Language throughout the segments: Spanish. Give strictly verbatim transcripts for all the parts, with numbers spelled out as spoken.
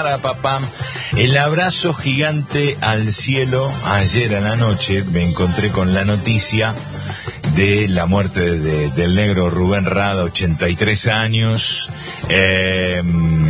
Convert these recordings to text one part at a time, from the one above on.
Parapapam. El abrazo gigante al cielo. Ayer a la noche me encontré con la noticia de la muerte de, del negro Rubén Rada, ochenta y tres años, eh,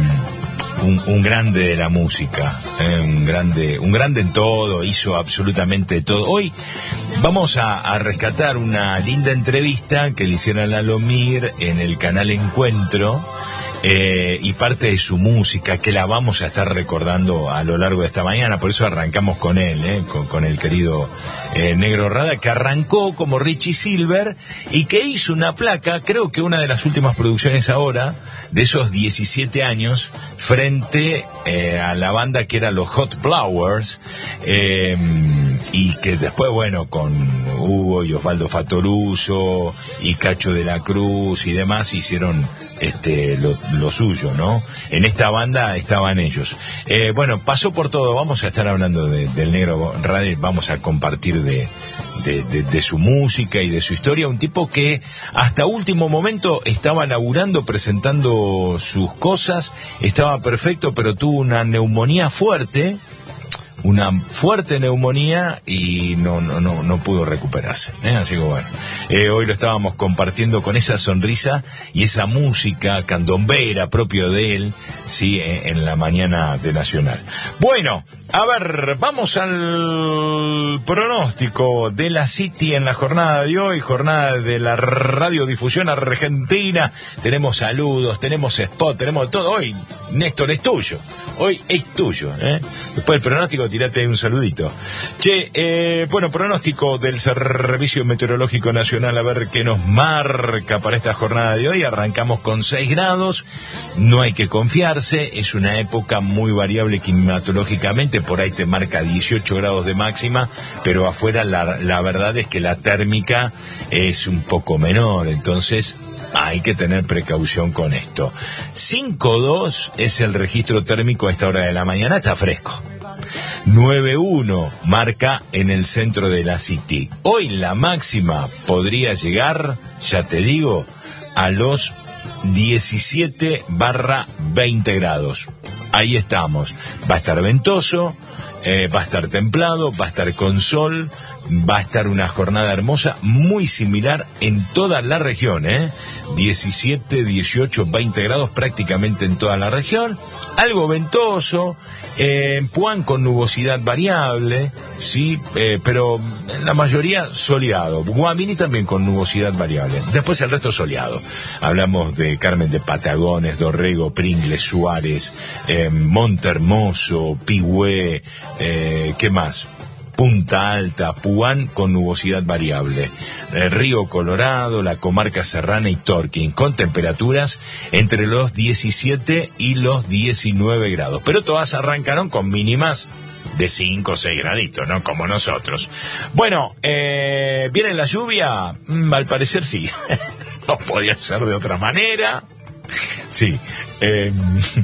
un, un grande de la música, eh, un grande, un grande en todo, hizo absolutamente todo. Hoy vamos a, a rescatar una linda entrevista que le hicieron a Lalo Mir en el canal Encuentro. Eh, y parte de su música que la vamos a estar recordando a lo largo de esta mañana, por eso arrancamos con él, eh, con, con el querido eh, Negro Rada, que arrancó como Richie Silver y que hizo una placa, creo que una de las últimas producciones ahora, de esos diecisiete años, frente eh, a la banda que era los Hot Flowers, eh, y que después, bueno, con Hugo y Osvaldo Fatoruso y Cacho de la Cruz y demás, hicieron este lo, lo suyo, ¿no? En esta banda estaban ellos. Eh, bueno, pasó por todo. Vamos a estar hablando de, del Negro Rada, vamos a compartir de, de, de, de su música y de su historia. Un tipo que hasta último momento estaba laburando, presentando sus cosas, estaba perfecto, pero tuvo una neumonía fuerte, una fuerte neumonía y no no no no pudo recuperarse, ¿eh? Así que bueno, eh, hoy lo estábamos compartiendo con esa sonrisa y esa música candombera propio de él, sí, en, en la mañana de Nacional. Bueno, a ver, vamos al pronóstico de la City en la jornada de hoy, jornada de la radiodifusión argentina. Tenemos saludos, tenemos spot, tenemos todo. Hoy, Néstor, es tuyo. Hoy es tuyo, ¿eh? Después del pronóstico, tirate un saludito. Che, eh, bueno, pronóstico del Servicio Meteorológico Nacional, a ver qué nos marca para esta jornada de hoy. Arrancamos con seis grados, no hay que confiarse, es una época muy variable climatológicamente, por ahí te marca dieciocho grados de máxima, pero afuera la, la verdad es que la térmica es un poco menor, entonces hay que tener precaución con esto. cinco dos es el registro térmico a esta hora de la mañana, está fresco. nueve uno marca en el centro de la City. Hoy la máxima podría llegar, ya te digo, a los diecisiete barra veinte grados. Ahí estamos. Va a estar ventoso, eh, va a estar templado, va a estar con sol, va a estar una jornada hermosa, muy similar en toda la región, ¿eh? diecisiete, dieciocho, veinte grados prácticamente en toda la región. Algo ventoso, eh, en Puan con nubosidad variable, sí, eh, pero en la mayoría soleado. Guamini también con nubosidad variable. Después el resto soleado. Hablamos de Carmen de Patagones, Dorrego, Pringles, Suárez, eh, Montehermoso, Pigüé, eh, ¿qué más? Punta Alta, Puan con nubosidad variable, el Río Colorado, la comarca serrana y Torquín, con temperaturas entre los diecisiete y los diecinueve grados. Pero todas arrancaron con mínimas de cinco o seis graditos, ¿no? Como nosotros. Bueno, eh, ¿viene la lluvia? Mm, al parecer sí. No podía ser de otra manera. Sí, eh,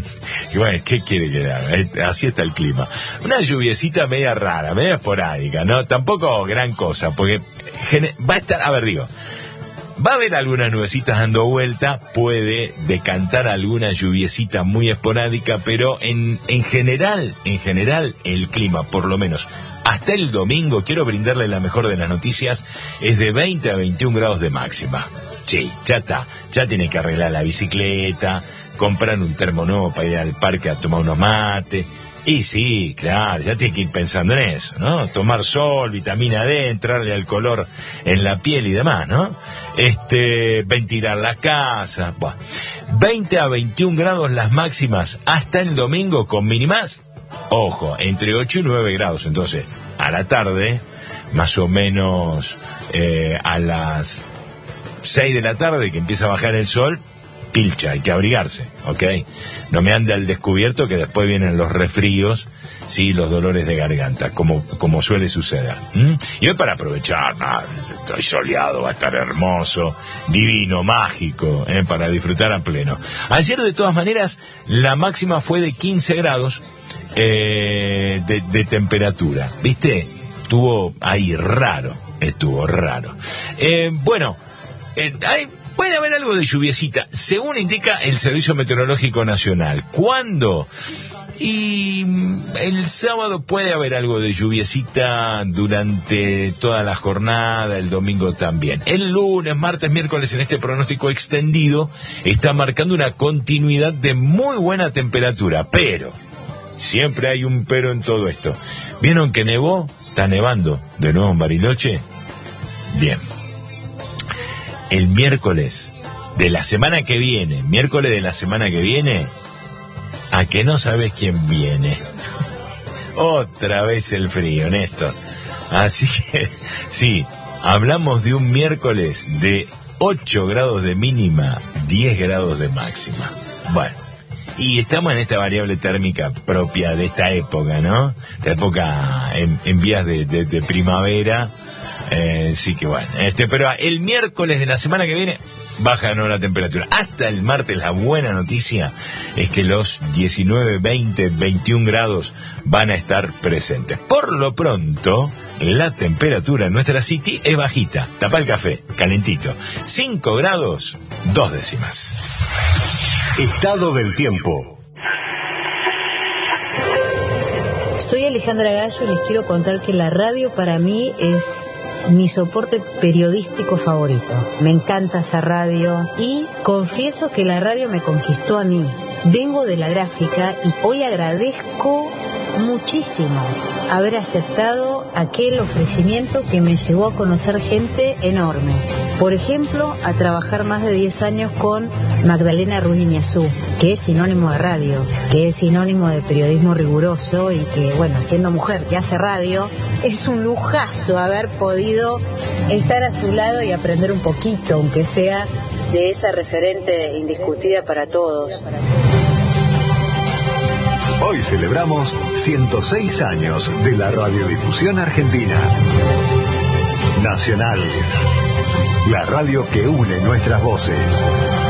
y bueno, ¿qué quiere que haga? Así está el clima. Una lluviecita media rara, media esporádica, ¿no? Tampoco gran cosa, porque va a estar, a ver, digo, va a haber algunas nubecitas dando vuelta, puede decantar alguna lluviecita muy esporádica, pero en, en general, en general, el clima, por lo menos hasta el domingo, quiero brindarle la mejor de las noticias, es de veinte a veintiún grados de máxima. Sí, ya está, ya tiene que arreglar la bicicleta, comprar un termo nuevo para ir al parque a tomar unos mates. Y sí, claro, ya tiene que ir pensando en eso, ¿no? Tomar sol, vitamina D, entrarle al color en la piel y demás, ¿no? Este, ventilar la casa. Bueno, veinte a veintiún grados las máximas hasta el domingo con mínimas, ojo, entre ocho y nueve grados. Entonces, a la tarde, más o menos eh, a las seis de la tarde, que empieza a bajar el sol, pilcha, hay que abrigarse, ¿ok? No me ande al descubierto, que después vienen los resfríos, sí, los dolores de garganta, como, como suele suceder. ¿Mm? Y hoy para aprovechar, no, estoy soleado, va a estar hermoso, divino, mágico, ¿eh? Para disfrutar a pleno. Ayer, de todas maneras, la máxima fue de quince grados eh, de, de temperatura, ¿viste? Estuvo ahí raro, estuvo raro. Eh, bueno, Eh, hay, puede haber algo de lluviecita, según indica el Servicio Meteorológico Nacional. ¿Cuándo? Y el sábado puede haber algo de lluviecita durante toda la jornada, el domingo también. El lunes, martes, miércoles, en este pronóstico extendido, está marcando una continuidad de muy buena temperatura, pero siempre hay un pero en todo esto. ¿Vieron que nevó? ¿Está nevando de nuevo en Bariloche? Bien. El miércoles de la semana que viene, miércoles de la semana que viene, ¿a que no sabes quién viene? Otra vez el frío, Néstor. Así que, sí, hablamos de un miércoles de ocho grados de mínima, diez grados de máxima. Bueno, y estamos en esta variable térmica propia de esta época, ¿no? Esta época en, en vías de, de, de primavera. Eh, sí que bueno, este, pero el miércoles de la semana que viene baja de nuevo la temperatura. Hasta el martes la buena noticia es que los diecinueve, veinte, veintiún grados van a estar presentes. Por lo pronto, la temperatura en nuestra city es bajita. Tapa el café, calentito. cinco grados, dos décimas. Estado del tiempo. Soy Alejandra Gallo y les quiero contar que la radio para mí es mi soporte periodístico favorito. Me encanta esa radio y confieso que la radio me conquistó a mí. Vengo de la gráfica y hoy agradezco muchísimo haber aceptado aquel ofrecimiento que me llevó a conocer gente enorme. Por ejemplo, a trabajar más de diez años con Magdalena Ruiz Iñazú, que es sinónimo de radio, que es sinónimo de periodismo riguroso y que, bueno, siendo mujer que hace radio, es un lujazo haber podido estar a su lado y aprender un poquito, aunque sea de esa referente indiscutida para todos. Hoy celebramos ciento seis años de la radiodifusión argentina. Nacional, la radio que une nuestras voces.